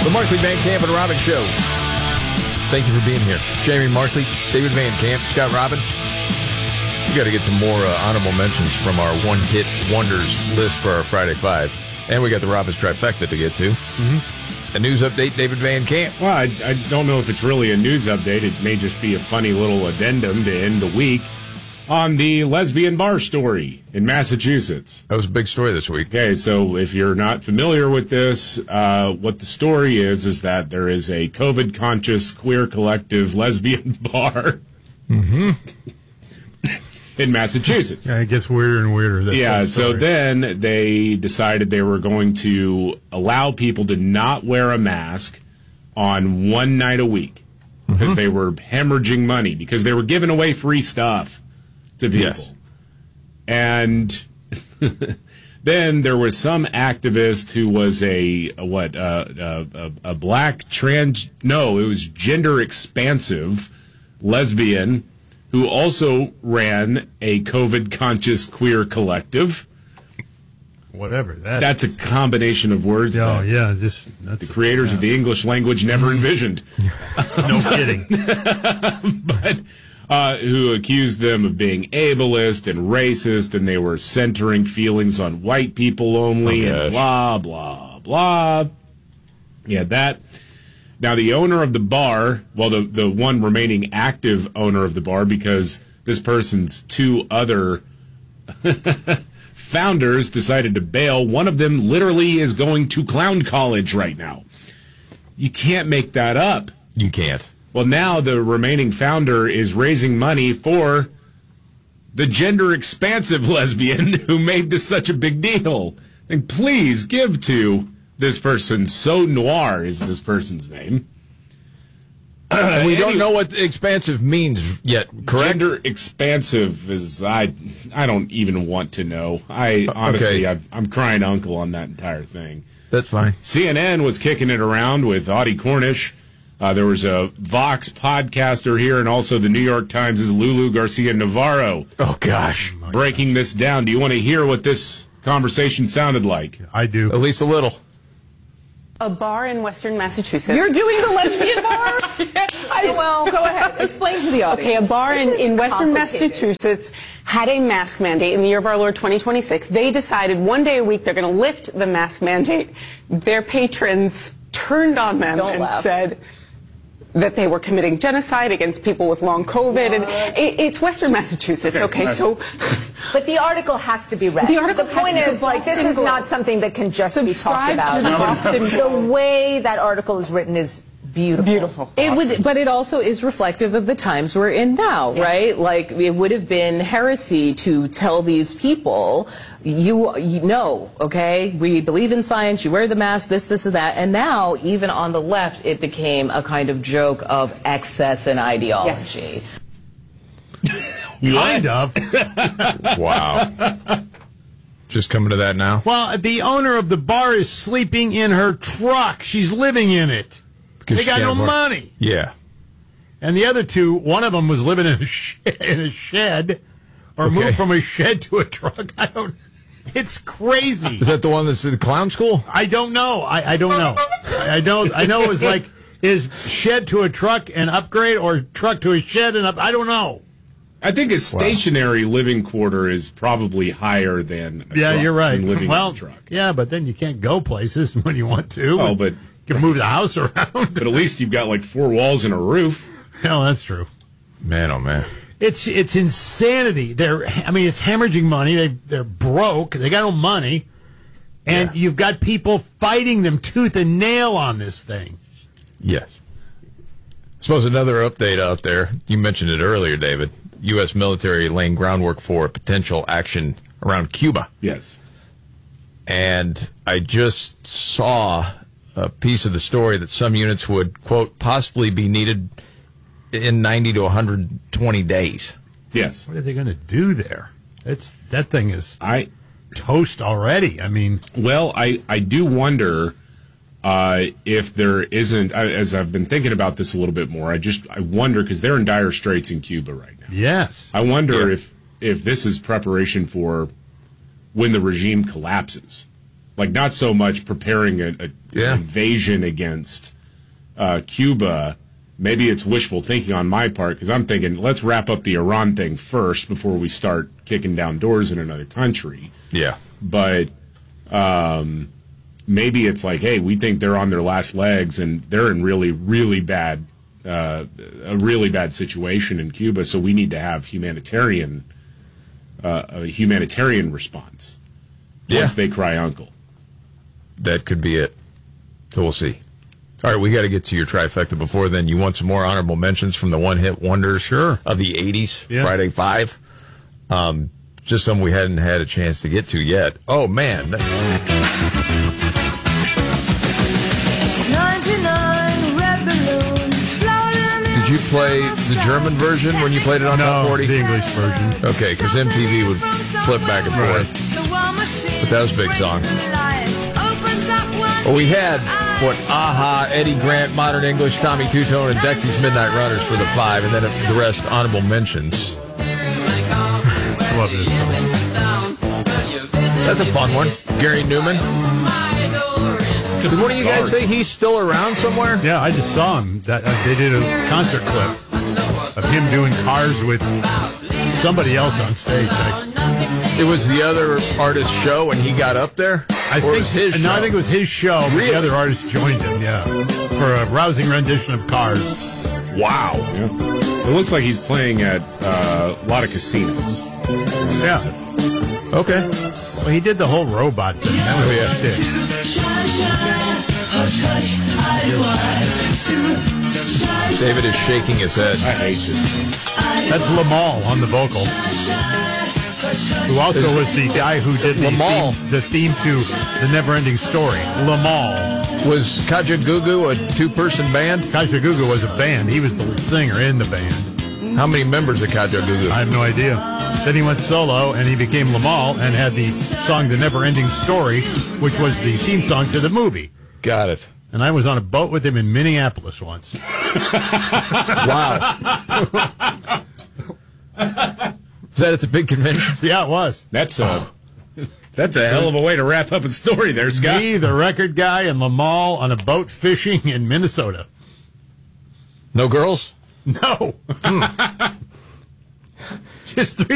The Markley, Van Camp, and Robbins Show. Thank you for being here. Jamie Markley, David Van Camp, Scott Robbins. We got to get some more honorable mentions from our one-hit wonders list for our Friday Five. And we got the Robbins trifecta to get to. Mm-hmm. A news update, David Van Camp. Well, I don't know if it's really a news update. It may just be a funny little addendum to end the week on the lesbian bar story in Massachusetts. That was a big story this week. Okay, so if you're not familiar with this, what the story is that there is a COVID-conscious queer collective lesbian bar in Massachusetts. Yeah, it gets weirder and weirder. So then they decided they were going to allow people to not wear a mask on one night a week because they were hemorrhaging money, because they were giving away free stuff to people. Yes. And then there was some activist who was a black it was gender expansive lesbian who also ran a COVID-conscious queer collective. Whatever that's a combination of words. Oh, yeah, that's the creators of the English language never envisioned. No kidding. But who accused them of being ableist and racist, and they were centering feelings on white people only, and blah, blah, blah. Yeah, that. Now, the owner of the bar, well, the one remaining active owner of the bar, because this person's two other founders decided to bail. One of them literally is going to clown college right now. You can't make that up. You can't. Well, now the remaining founder is raising money for the gender expansive lesbian who made this such a big deal. And please give to this person. So Noir is this person's name. We don't know what expansive means yet, correct? Gender expansive is, I don't even want to know. Honestly, I'm crying uncle on that entire thing. That's fine. CNN was kicking it around with Audie Cornish. There was a Vox podcaster here, and also the New York Times' Lulu Garcia Navarro. Oh, gosh. Breaking this down. Do you want to hear what this conversation sounded like? I do. At least a little. A bar in Western Massachusetts. You're doing the lesbian bar? Well, go ahead. Explain to the audience. Okay, a bar in Western Massachusetts had a mask mandate in the year of our Lord 2026. They decided one day a week they're going to lift the mask mandate. Their patrons turned on them said that they were committing genocide against people with long COVID. And it's Western Massachusetts, okay, so... But the article has to be read. The point is, like, this is not something that can just be talked about. The way that article is written is beautiful. But it also is reflective of the times we're in now, right? Like, it would have been heresy to tell these people, you know, okay, we believe in science, you wear the mask, this, and that. And now, even on the left, it became a kind of joke of excess and ideology. Kind of. Wow. Just coming to that now? Well, the owner of the bar is sleeping in her truck. She's living in it. They got no money. Yeah. And the other two, one of them was living in a shed or moved from a shed to a truck. It's crazy. Is that the one that's in the clown school? I don't know. I don't know. I know it was like, is shed to a truck an upgrade or truck to a shed and I don't know. I think a stationary living quarter is probably higher than a truck. You're right. Living in a truck. Yeah, but then you can't go places when you want to. Oh, but you can move the house around. But at least you've got like 4 walls and a roof. Hell, that's true. Man, oh man. It's insanity. It's hemorrhaging money. They're broke. They got no money. And you've got people fighting them tooth and nail on this thing. Yes. I suppose another update out there, you mentioned it earlier, David. U.S. military laying groundwork for potential action around Cuba. Yes. And I just saw a piece of the story that some units would, quote, possibly be needed in 90 to 120 days. Yes. What are they going to do there? That thing is toast already. I mean. Well, I do wonder if there isn't, as I've been thinking about this a little bit more, I wonder, because they're in dire straits in Cuba right now. Yes. I wonder if this is preparation for when the regime collapses. Like, not so much preparing an invasion against Cuba. Maybe it's wishful thinking on my part, because I'm thinking, let's wrap up the Iran thing first before we start kicking down doors in another country. Yeah. But maybe it's like, hey, we think they're on their last legs, and they're in really, really bad, a really bad situation in Cuba, so we need to have a humanitarian response once they cry uncle. That could be it. So we'll see. All right, we got to get to your trifecta before then. You want some more honorable mentions from the one-hit wonders of the 80s, Friday 5? Just some we hadn't had a chance to get to yet. Oh, man. 99 red balloons floating. Did you play the German version when you played it on Top 40? The English version. Okay, because MTV would flip back and forth. But that was a big song. Well, we had, Aha, Eddie Grant, Modern English, Tommy Two-Tone, and Dexy's Midnight Runners for the 5, and then the rest honorable mentions. I love this song. That's a fun one. Gary Newman. Did one of you guys say he's still around somewhere? Yeah, I just saw him. They did a concert clip of him doing Cars with somebody else on stage. It was the other artist's show, and he got up there? I think it was his show. Really? The other artist joined him, for a rousing rendition of Cars. Wow. Yeah. It looks like he's playing at a lot of casinos. Yeah. Okay. Well, he did the whole robot thing. That was David is shaking his head. I hate this. That's Lamal on the vocal. Who also was the guy who did the theme to The Neverending Story. Lamal. Was Kajagoogoo a two-person band? Kajagoogoo was a band. He was the singer in the band. How many members of Kajagoogoo? I have no idea. Then he went solo, and he became Lamal and had the song The Neverending Story, which was the theme song to the movie. Got it. And I was on a boat with him in Minneapolis once. Wow. Is that at the big convention? Yeah, it was. That's a hell of a way to wrap up a story there, Scott. Me, the record guy, and Lamal on a boat fishing in Minnesota. No girls? No. Just 3